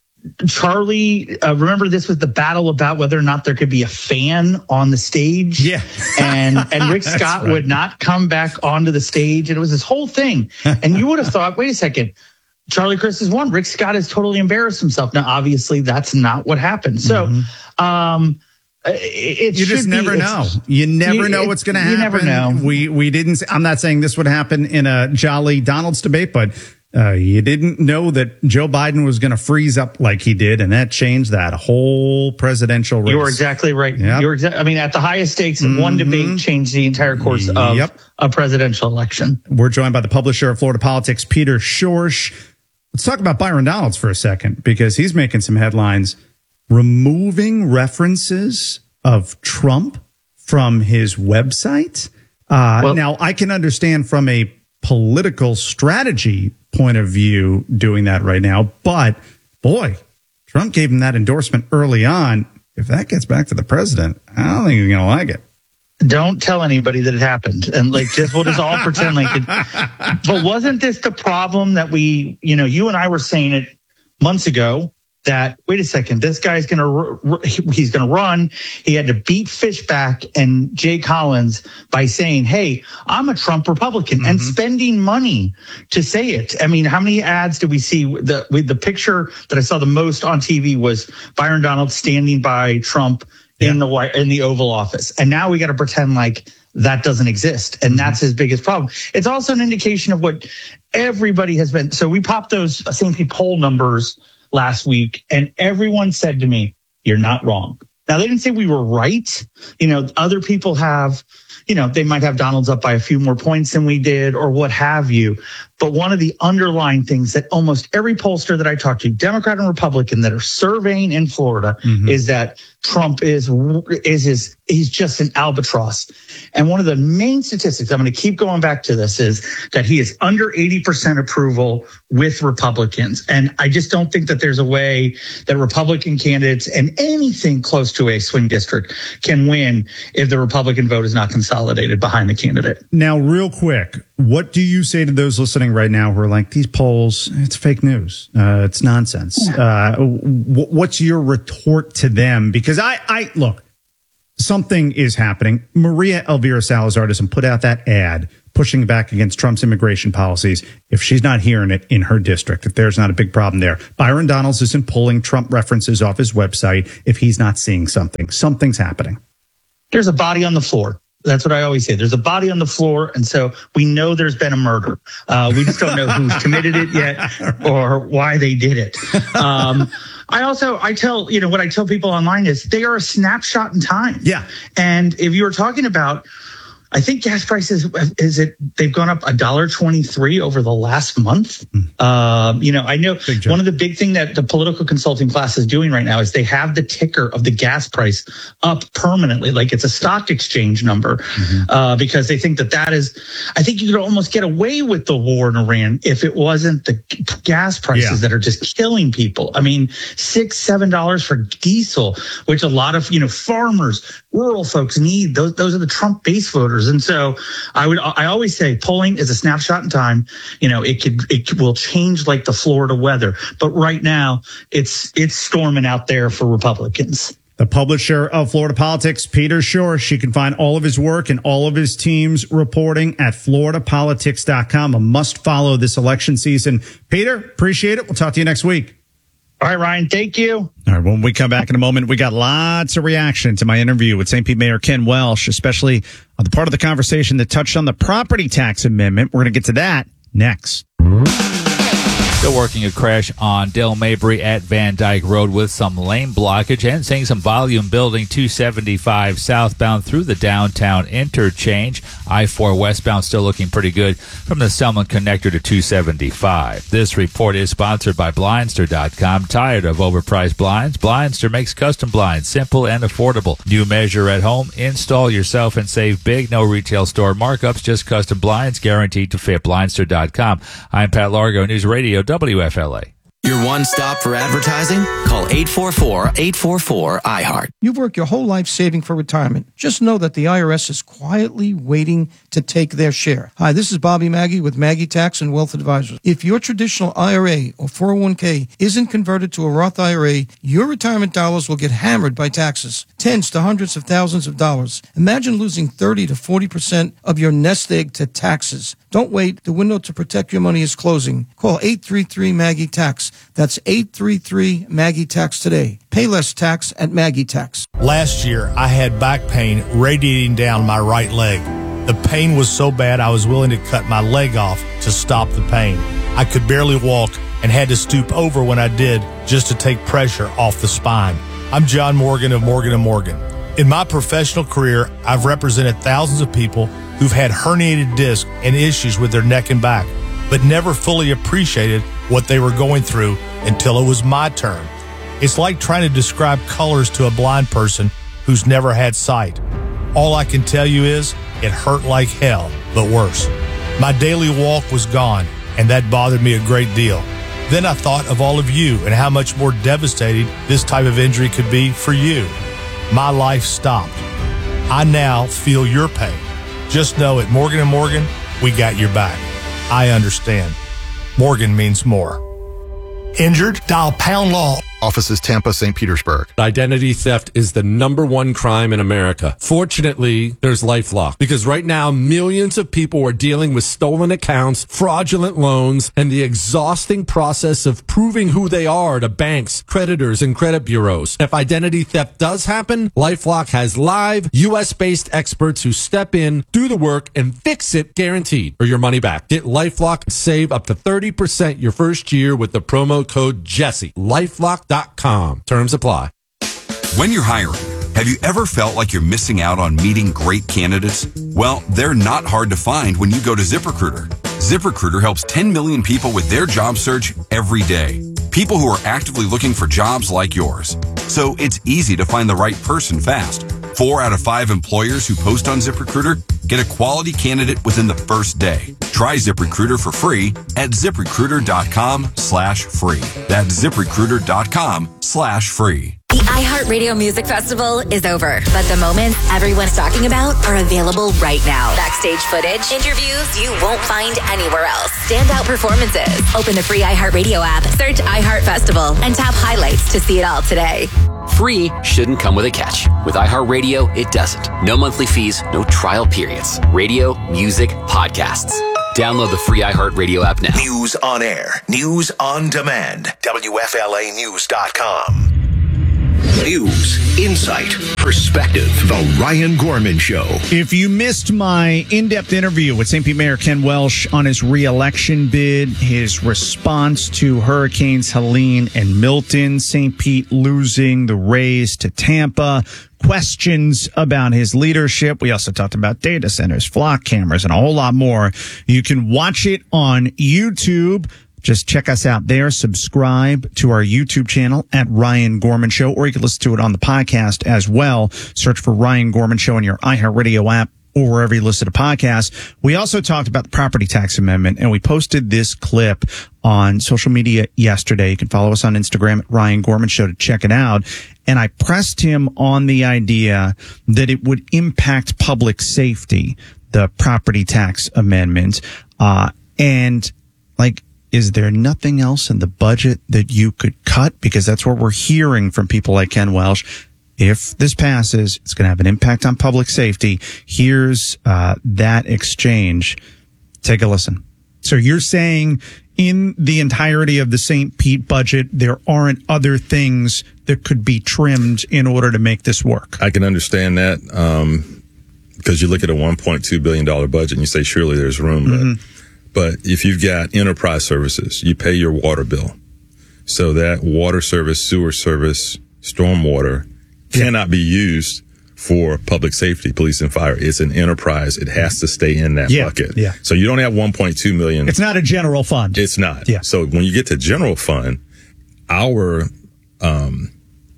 Charlie, uh, remember this was the battle about whether or not there could be a fan on the stage. Yeah. And and Rick That's Scott right. would not come back onto the stage. And it was this whole thing. And you would have thought, wait a second, Charlie Crist has won. Rick Scott has totally embarrassed himself. Now, obviously, that's not what happened. So, um, it, it You should just be- never it's- know. You never you- know it- what's going to you happen. never know. We we didn't. I'm not saying this would happen in a Jolly Donald's debate, but uh, you didn't know that Joe Biden was going to freeze up like he did, and that changed that whole presidential race. You were exactly right. Yep. You were exa- I mean, at the highest stakes, one debate changed the entire course of Yep. a presidential election. We're joined by the publisher of Florida Politics, Peter Schorsch. Let's talk about Byron Donalds for a second, because he's making some headlines, removing references of Trump from his website. Uh, Well- now, I can understand from a political strategy point of view doing that right now, but boy, Trump gave him that endorsement early on. If that gets back to the president, I don't think he's going to like it. Don't tell anybody that it happened, and like just we'll just all pretend like it. But wasn't this the problem that we, you know, you and I were saying it months ago that wait a second, this guy's gonna r- r- he's gonna run. He had to beat Fishback and Jay Collins by saying, "Hey, I'm a Trump Republican," and spending money to say it. I mean, how many ads did we see? The with the picture that I saw the most on T V was Byron Donalds standing by Trump in the White in the Oval Office, and now we got to pretend like that doesn't exist, and that's his biggest problem. It's also an indication of what everybody has been. So we popped those Saint Pete poll numbers last week, and everyone said to me, You're not wrong. Now, they didn't say we were right. You know, other people have, you know, they might have Donald's up by a few more points than we did or what have you. But one of the underlying things that almost every pollster that I talk to, Democrat and Republican, that are surveying in Florida, mm-hmm. is that Trump is is his he's just an albatross. And one of the main statistics, I'm going to keep going back to this, is that he is under eighty percent approval with Republicans. And I just don't think that there's a way that Republican candidates and anything close to a swing district can win if the Republican vote is not consolidated behind the candidate. Now, real quick, what do you say to those listening right now who are like, these polls, it's fake news, uh, it's nonsense? Uh, w- what's your retort to them? Because I, I look, something is happening. Maria Elvira Salazar doesn't put out that ad pushing back against Trump's immigration policies if she's not hearing it in her district, if there's not a big problem there. Byron Donalds isn't pulling Trump references off his website if he's not seeing something. Something's happening. There's a body on the floor. That's what I always say. There's a body on the floor, and so we know there's been a murder. Uh, we just don't know who's committed it yet or why they did it. Um, I also, I tell, you know, what I tell people online is they are a snapshot in time. Yeah. And if you were talking about, I think gas prices, is it, they've gone up one dollar twenty-three over the last month. Mm. Um, you know, I know one of the big thing that the political consulting class is doing right now is they have the ticker of the gas price up permanently, like it's a stock exchange number, mm-hmm. uh, because they think that that is, I think you could almost get away with the war in Iran if it wasn't the gas prices yeah. that are just killing people. I mean, six, seven dollars for diesel, which a lot of, you know, farmers, rural folks need. Those, those are the Trump base voters. And so I would, I always say polling is a snapshot in time. You know, it could, it will change like the Florida weather. But right now it's, it's storming out there for Republicans. The publisher of Florida Politics, Peter Schorsch. You can find all of his work and all of his team's reporting at florida politics dot com. A must follow this election season. Peter, appreciate it. We'll talk to you next week. All right, Ryan, thank you. All right, when we come back in a moment, we got lots of reaction to my interview with Saint Pete Mayor Ken Welch, especially on the part of the conversation that touched on the property tax amendment. We're going to get to that next. Still working a crash on Del Mabry at Van Dyke Road with some lane blockage and seeing some volume building two seventy-five southbound through the downtown interchange. I four westbound still looking pretty good from the Selman connector to two seventy-five. This report is sponsored by Blindster dot com. Tired of overpriced blinds? Blindster makes custom blinds simple and affordable. You measure at home, install yourself, and save big. No retail store markups, just custom blinds guaranteed to fit. Blindster dot com. I'm Pat Largo, News Radio W F L A. Your one stop for advertising? Call eight four four, eight four four, I heart. You've worked your whole life saving for retirement. Just know that the I R S is quietly waiting to take their share. Hi, this is Bobby Maggie with Maggie Tax and Wealth Advisors. If your traditional I R A or four oh one k isn't converted to a Roth I R A, your retirement dollars will get hammered by taxes, tens to hundreds of thousands of dollars. Imagine losing thirty to forty percent of your nest egg to taxes. Don't wait. The window to protect your money is closing. Call eight three three, Maggie Tax. That's eight three three, Maggie Tax today. Pay less tax at Maggie Tax. Last year, I had back pain radiating down my right leg. The pain was so bad I was willing to cut my leg off to stop the pain. I could barely walk and had to stoop over when I did just to take pressure off the spine. I'm John Morgan of Morgan and Morgan. In my professional career, I've represented thousands of people who've had herniated discs and issues with their neck and back, but never fully appreciated what they were going through until it was my turn. It's like trying to describe colors to a blind person who's never had sight. All I can tell you is it hurt like hell, but worse. My daily walk was gone, and that bothered me a great deal. Then I thought of all of you and how much more devastating this type of injury could be for you. My life stopped. I now feel your pain. Just know at Morgan and Morgan, we got your back. I understand. Morgan means more. Injured? Dial pound law. Offices Tampa, Saint Petersburg. Identity theft is the number one crime in America. Fortunately, there's LifeLock, because right now millions of people are dealing with stolen accounts, fraudulent loans, and the exhausting process of proving who they are to banks, creditors, and credit bureaus. If identity theft does happen, LifeLock has live U S based experts who step in, do the work, and fix it guaranteed or your money back. Get LifeLock and save up to thirty percent your first year with the promo code Jesse. LifeLock dot com. Terms apply. When you're hiring, have you ever felt like you're missing out on meeting great candidates? Well, they're not hard to find when you go to ZipRecruiter. ZipRecruiter helps ten million people with their job search every day. People who are actively looking for jobs like yours. So it's easy to find the right person fast. Four out of five employers who post on ZipRecruiter get a quality candidate within the first day. Try ZipRecruiter for free at ZipRecruiter.com slash free. That's ZipRecruiter.com slash free. The iHeartRadio Music Festival is over, but the moments everyone's talking about are available right now. Backstage footage, interviews you won't find anywhere else, standout performances. Open the free iHeartRadio app, search iHeart Festival, and tap highlights to see it all today. Free shouldn't come with a catch. With iHeartRadio, it doesn't. No monthly fees, no trial periods. Radio, music, podcasts. Download the free iHeartRadio app now. News on air. News on demand. W F L A news dot com. News, insight, perspective. The Ryan Gorman Show. If you missed my in-depth interview with Saint Pete Mayor Ken Welsh on his re-election bid, his response to Hurricanes Helene and Milton, Saint Pete losing the Rays to Tampa, questions about his leadership. We also talked about data centers, flock cameras, and a whole lot more. You can watch it on YouTube. Just check us out there. Subscribe to our YouTube channel at Ryan Gorman Show, or you can listen to it on the podcast as well. Search for Ryan Gorman Show in your iHeartRadio app or wherever you listen to podcasts. We also talked about the property tax amendment, and we posted this clip on social media yesterday. You can follow us on Instagram at Ryan Gorman Show to check it out. And I pressed him on the idea that it would impact public safety, the property tax amendment. Uh, and like, is there nothing else in the budget that you could cut? Because that's what we're hearing from people like Ken Welsh. If this passes, it's going to have an impact on public safety. Here's uh, that exchange. Take a listen. So you're saying in the entirety of the Saint Pete budget, there aren't other things that could be trimmed in order to make this work? I can understand that um, because you look at a one point two billion dollars budget and you say, surely there's room. Mm-hmm. But But if you've got enterprise services, you pay your water bill. So that water service, sewer service, stormwater cannot be used for public safety, police and fire. It's an enterprise. It has to stay in that yeah, bucket. Yeah. So you don't have one point two million. It's not a general fund. It's not. Yeah. So when you get to general fund, our um,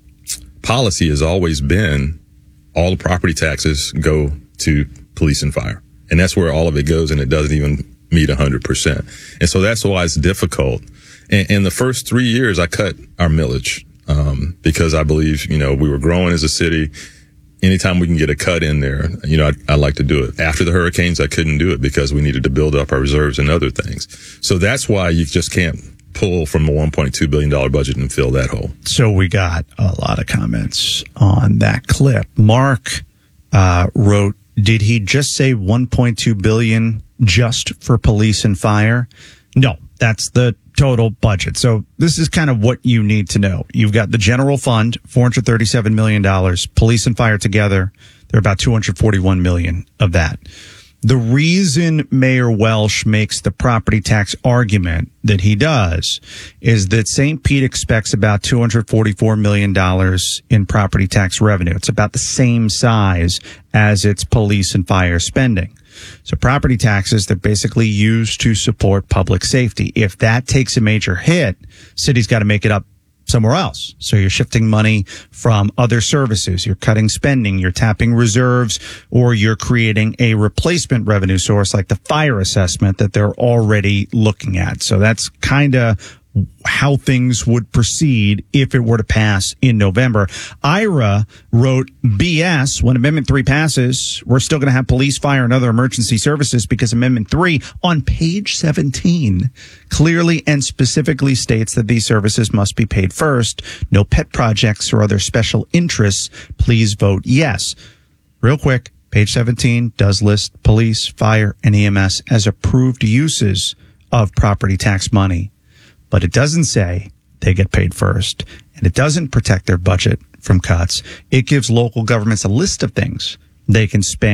policy has always been all the property taxes go to police and fire. And that's where all of it goes, and it doesn't even meet one hundred percent. And so that's why it's difficult. And in the first three years, I cut our millage um, because I believe, you know, we were growing as a city. Anytime we can get a cut in there, you know, I, I like to do it. After the hurricanes, I couldn't do it because we needed to build up our reserves and other things. So that's why you just can't pull from a one point two billion dollars budget and fill that hole. So we got a lot of comments on that clip. Mark uh, wrote, did he just say one point two billion dollars just for police and fire? No, that's the total budget. So this is kind of what you need to know. You've got the general fund, four hundred thirty-seven million dollars. Police and fire together, they're about two hundred forty-one million dollars of that. The reason Mayor Welsh makes the property tax argument that he does is that Saint Pete expects about two hundred forty-four million dollars in property tax revenue. It's about the same size as its police and fire spending. So property taxes, they're basically used to support public safety. If that takes a major hit, city's got to make it up somewhere else. So you're shifting money from other services. You're cutting spending. You're tapping reserves, or you're creating a replacement revenue source like the fire assessment that they're already looking at. So that's kind of how things would proceed if it were to pass in November. Ira wrote, B S, when Amendment three passes, we're still going to have police, fire, and other emergency services because Amendment three on page seventeen clearly and specifically states that these services must be paid first. No pet projects or other special interests. Please vote yes. Real quick, page seventeen does list police, fire, and E M S as approved uses of property tax money. But it doesn't say they get paid first, and it doesn't protect their budget from cuts. It gives local governments a list of things they can spend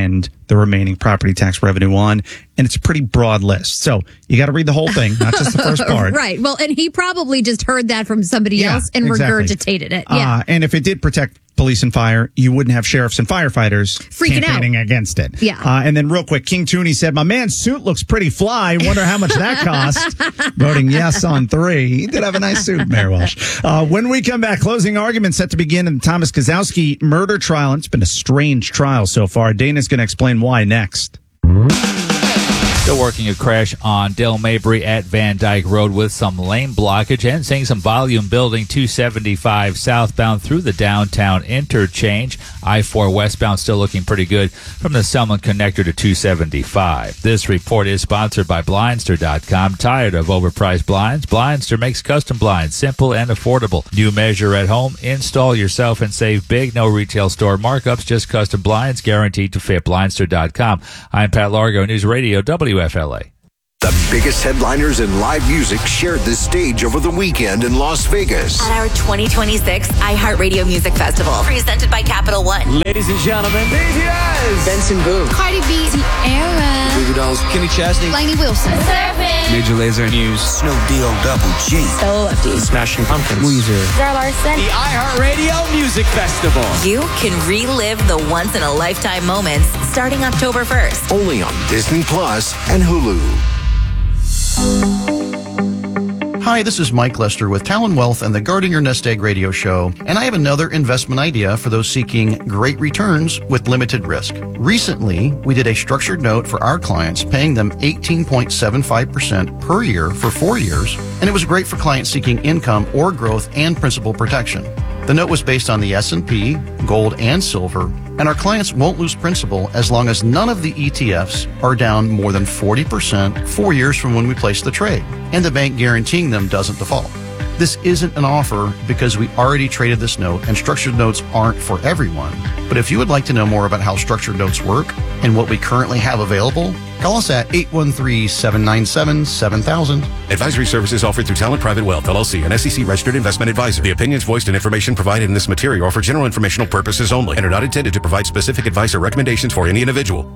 the remaining property tax revenue on. And it's a pretty broad list. So you got to read the whole thing, not just the first part. Right. Well, and he probably just heard that from somebody Yeah, else and exactly. regurgitated it. Yeah. Uh, and if it did protect police and fire, you wouldn't have sheriffs and firefighters Freaking campaigning out. against it. Yeah. Uh, and then real quick, King Tooney said, my man's suit looks pretty fly. Wonder how much that cost. Voting yes on three. He did have a nice suit, Mayor Walsh. Uh, when we come back, closing arguments set to begin in the Thomas Kozowski murder trial. And it's been a strange trial so far. Dana's going to explain why next. Still working a crash on Del Mabry at Van Dyke Road with some lane blockage and seeing some volume building two seventy-five southbound through the downtown interchange. I four westbound still looking pretty good from the Selman connector to two seventy-five. This report is sponsored by Blindster dot com. Tired of overpriced blinds? Blindster makes custom blinds simple and affordable. New measure at home, install yourself and save big. No retail store markups, just custom blinds guaranteed to fit. Blindster dot com. I'm Pat Largo, News Radio W F L A. The biggest headliners in live music shared this stage over the weekend in Las Vegas. At our twenty twenty-six iHeartRadio Music Festival, presented by Capital One. Ladies and gentlemen, B T S, Benson Boone, Cardi B, Tierra, Goo Goo Dolls, Kenny Chesney, Lainey Wilson, Surfing, Major Lazer, News, Snoop D-O Double G, Stella Lefty, Smashing Pumpkins, Weezer, Zara Larson. The iHeartRadio Music Festival. You can relive the once-in-a-lifetime moments starting October first. Only on Disney Plus and Hulu. Hi, this is Mike Lester with Talon Wealth and the Guarding Your Nest Egg radio show, and I have another investment idea for those seeking great returns with limited risk. Recently, we did a structured note for our clients, paying them eighteen point seven five percent per year for four years, and it was great for clients seeking income or growth and principal protection. The note was based on the S and P, gold, and silver, and our clients won't lose principal as long as none of the E T Fs are down more than forty percent four years from when we placed the trade, and the bank guaranteeing them doesn't default. This isn't an offer because we already traded this note, and structured notes aren't for everyone. But if you would like to know more about how structured notes work and what we currently have available, call us at eight one three, seven nine seven, seven thousand. Advisory services offered through Talent Private Wealth, L L C, an S E C-registered investment advisor. The opinions voiced and information provided in this material are for general informational purposes only and are not intended to provide specific advice or recommendations for any individual.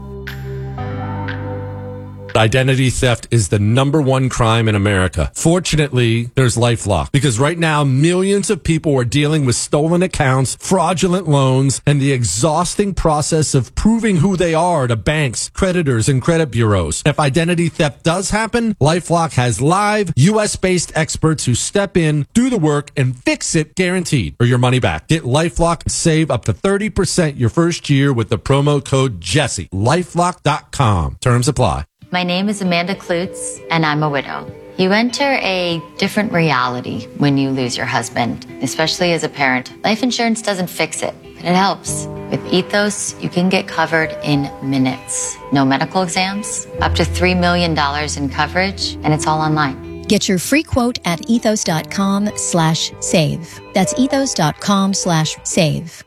Identity theft is the number one crime in America. Fortunately, there's LifeLock, because right now millions of people are dealing with stolen accounts, fraudulent loans, and the exhausting process of proving who they are to banks, creditors, and credit bureaus. If identity theft does happen, LifeLock has live U S-based experts who step in, do the work, and fix it guaranteed, or your money back. Get LifeLock and save up to thirty percent your first year with the promo code Jesse. LifeLock dot com. Terms apply. My name is Amanda Klutz, and I'm a widow. You enter a different reality when you lose your husband, especially as a parent. Life insurance doesn't fix it, but it helps. With Ethos, you can get covered in minutes. No medical exams, up to three million dollars in coverage, and it's all online. Get your free quote at ethos.com slash save. That's ethos.com slash save.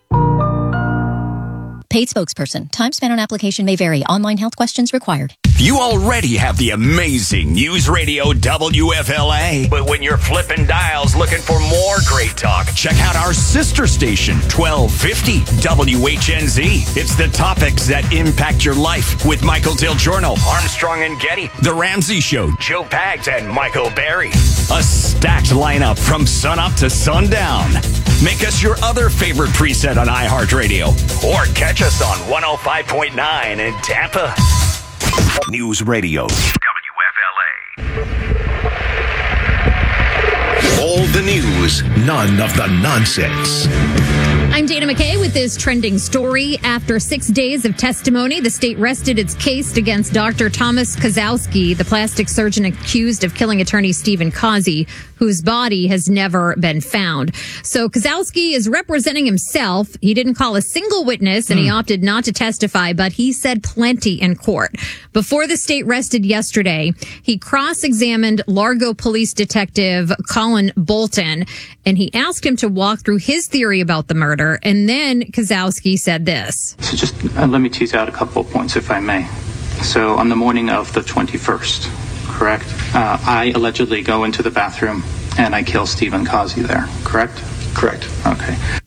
Paid spokesperson. Time spent on application may vary. Online health questions required. You already have the amazing News Radio W F L A. But when you're flipping dials looking for more great talk, check out our sister station, twelve fifty W H N Z. It's the topics that impact your life with Michael Del Giorno, Armstrong and Getty, The Ramsey Show, Joe Pags, and Michael Berry. A stacked lineup from sunup to sundown. Make us your other favorite preset on iHeartRadio, or catch us on one oh five point nine in Tampa. News Radio W F L A. All the news, none of the nonsense. I'm Dana McKay with this trending story. After six days of testimony, the state rested its case against Doctor Thomas Kozowski, the plastic surgeon accused of killing attorney Stephen Causey, whose body has never been found. So Kozowski is representing himself. He didn't call a single witness, and mm. he opted not to testify, but he said plenty in court. Before the state rested yesterday, he cross-examined Largo police detective Colin Bolton, and he asked him to walk through his theory about the murder. And then Kozowski said this. So just uh, let me tease out a couple of points, if I may. So on the morning of the twenty-first, correct? Uh, I allegedly go into the bathroom and I kill Stephen Causey there, correct? Correct. Okay.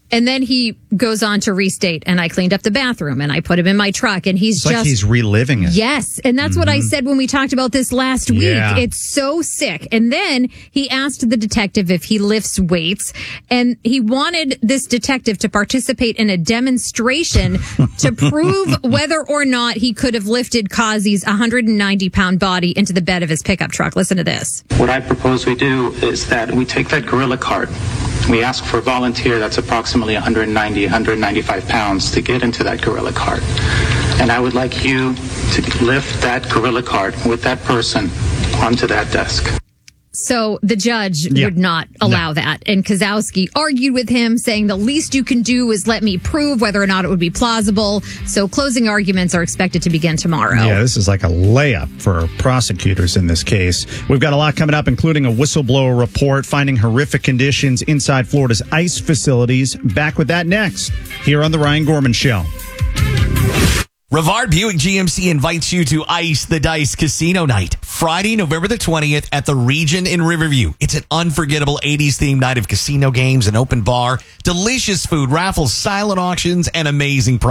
And then he goes on to restate, and I cleaned up the bathroom and I put him in my truck, and he's It's just like he's reliving it. Yes, and that's mm-hmm. what I said when we talked about this last week. Yeah. It's so sick. And then he asked the detective if he lifts weights, and he wanted this detective to participate in a demonstration to prove whether or not he could have lifted Kazi's one hundred ninety pound body into the bed of his pickup truck. Listen to this. What I propose we do is that we take that gorilla cart. We ask for a volunteer that's approximately one hundred ninety, one hundred ninety-five pounds to get into that gorilla cart. And I would like you to lift that gorilla cart with that person onto that desk. So the judge Yeah. would not allow No. that. And Kozlowski argued with him, saying the least you can do is let me prove whether or not it would be plausible. So closing arguments are expected to begin tomorrow. Yeah, this is like a layup for prosecutors in this case. We've got a lot coming up, including a whistleblower report finding horrific conditions inside Florida's ICE facilities. Back with that next, here on The Ryan Gorman Show. Rivard Buick G M C invites you to Ice the Dice Casino Night, Friday, November the twentieth at the Region in Riverview. It's an unforgettable eighties themed night of casino games, an open bar, delicious food, raffles, silent auctions, and amazing prizes.